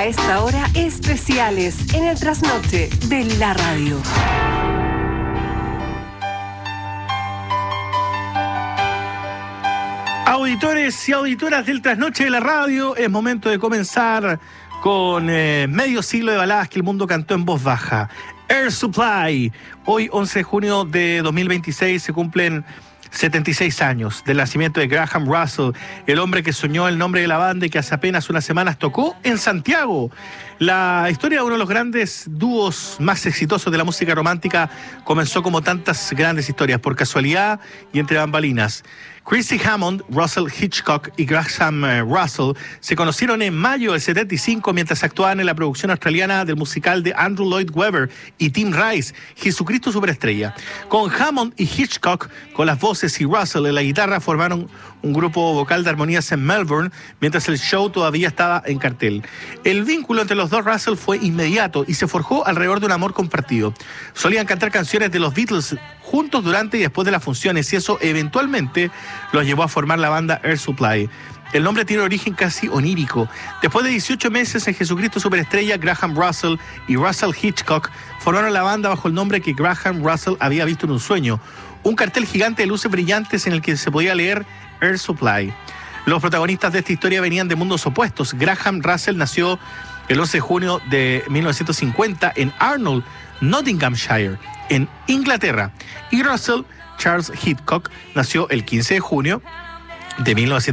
A esta hora, especiales en el trasnoche de la radio. Auditores y auditoras del trasnoche de la radio, es momento de comenzar con medio siglo de baladas que el mundo cantó en voz baja. Air Supply. Hoy, 11 de junio de 2026, se cumplen 76 años del nacimiento de Graham Russell, el hombre que soñó el nombre de la banda y que hace apenas unas semanas tocó en Santiago. La historia de uno de los grandes dúos más exitosos de la música romántica comenzó como tantas grandes historias, por casualidad y entre bambalinas. Chrissy Hammond, Russell Hitchcock y Graham Russell se conocieron en mayo del 75 mientras actuaban en la producción australiana del musical de Andrew Lloyd Webber y Tim Rice, Jesucristo Superestrella. Con Hammond y Hitchcock con las voces y Russell en la guitarra formaron un grupo vocal de armonías en Melbourne mientras el show todavía estaba en cartel. El vínculo entre los dos Russell fue inmediato y se forjó alrededor de un amor compartido. Solían cantar canciones de los Beatles juntos durante y después de las funciones y eso eventualmente los llevó a formar la banda Air Supply. El nombre tiene origen casi onírico. Después de 18 meses en Jesucristo Superestrella, Graham Russell y Russell Hitchcock formaron la banda bajo el nombre que Graham Russell había visto en un sueño, un cartel gigante de luces brillantes en el que se podía leer Air Supply. Los protagonistas de esta historia venían de mundos opuestos. Graham Russell nació el 11 de junio de 1950 en Arnold, Nottinghamshire, en Inglaterra, y Russell Charles Hitchcock nació el 15 de junio de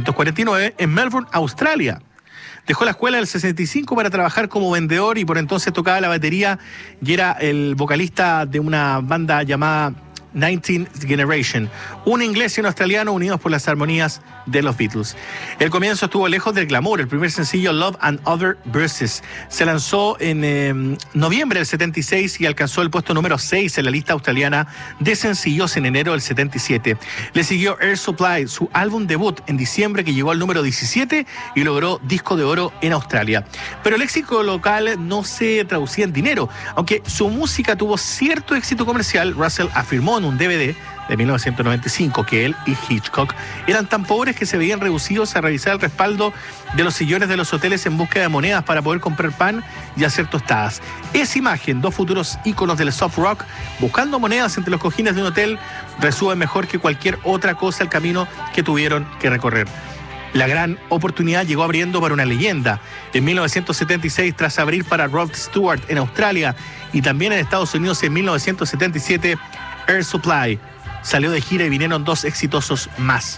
1949 en Melbourne, Australia. Dejó la escuela del 65 para trabajar como vendedor y por entonces tocaba la batería y era el vocalista de una banda llamada 19th Generation, un inglés y un australiano unidos por las armonías de los Beatles. El comienzo estuvo lejos del glamour. El primer sencillo, Love and Other Verses, se lanzó en noviembre del 76 y alcanzó el puesto número 6 en la lista australiana de sencillos en enero del 77. Le siguió Air Supply, su álbum debut, en diciembre, que llegó al número 17 y logró disco de oro en Australia. Pero el éxito local no se traducía en dinero. Aunque su música tuvo cierto éxito comercial, Russell afirmó en un DVD de 1995 que él y Hitchcock eran tan pobres que se veían reducidos a revisar el respaldo de los sillones de los hoteles en búsqueda de monedas para poder comprar pan y hacer tostadas. Esa imagen, dos futuros íconos del soft rock buscando monedas entre los cojines de un hotel, resume mejor que cualquier otra cosa el camino que tuvieron que recorrer. La gran oportunidad llegó abriendo para una leyenda. En 1976, tras abrir para Rod Stewart en Australia y también en Estados Unidos en 1977, Air Supply salió de gira y vinieron dos exitosos más,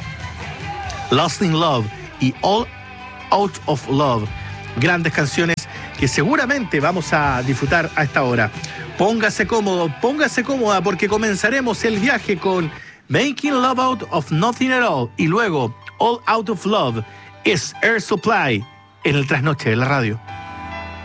Lost in Love y All Out of Love. Grandes canciones que seguramente vamos a disfrutar a esta hora. Póngase cómodo, póngase cómoda, porque comenzaremos el viaje con Making Love Out of Nothing at All y luego All Out of Love. Es Air Supply en el trasnoche de la radio.